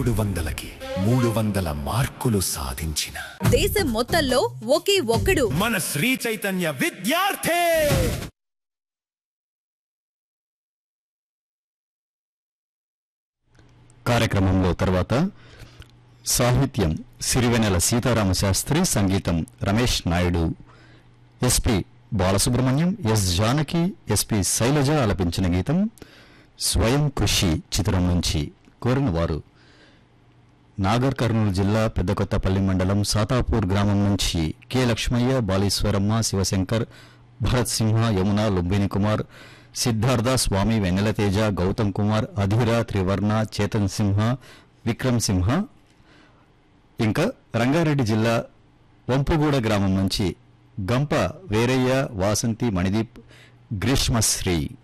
300కి 300 మార్కులు సాధించిన దేశం మొత్తంలో ఒకే ఒక్కడు మన శ్రీ చైతన్య విద్యార్థి. కార్యక్రమంలో తర్వాత సాహిత్యం సిరివెన్నెల సీతారామ శాస్త్రి, సంగీతం Ramesh Naidu, SP Balasubrahmanyam, yes Janaki, SP Shailaja ఆలపించిన గీతం స్వయం కృషి చిత్రం నుంచి. కోరిన వారు నాగర్ కర్నూలు జిల్లా పెద్దకొత్తపల్లి మండలం సాతాపూర్ గ్రామం నుంచి కె లక్ష్మయ్య, బాలీశ్వరమ్మ, శివశంకర్, భరత్ సింహ, యమున, లుంబిని కుమార్, సిద్ధార్థ, స్వామి, వెన్నెలతేజ, గౌతమ్ కుమార్, అధీర, త్రివర్ణ, చేతన్ సింహ, విక్రమ్ సింహ. ఇంకా రంగారెడ్డి జిల్లా వంపుగూడ గ్రామం నుంచి గంప వీరయ్య, వాసంతి, మణిదీప్, గ్రీష్మశ్రీ.